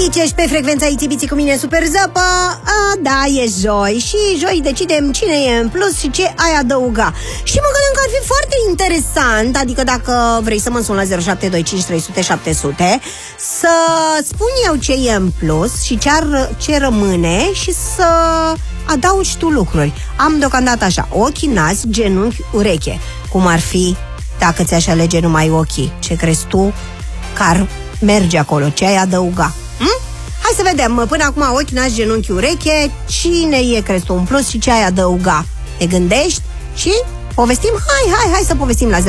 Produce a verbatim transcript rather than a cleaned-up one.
Aici ești pe frecvența Itibiții cu mine, Super Zăpă. A, da, e joi și joi decidem cine e în plus și ce ai adăuga. Și mă gândeam că ar fi foarte interesant, adică dacă vrei să mă sun la zero șapte doi cinci trei zero zero șapte zero zero, să spun eu ce e în plus și ce, ar, ce rămâne și să adaugi tu lucruri. Am deocamdată așa: ochi, nas, genunchi, ureche. Cum ar fi dacă ți-aș alege numai ochii? Ce crezi tu că ar merge acolo? Ce ai adăuga? Hm? Hai să vedem, până acum ochi, nas, genunchi, ureche. Cine e, crezi tu, în plus și ce ai adăuga? Te gândești și povestim? Hai, hai, hai să povestim la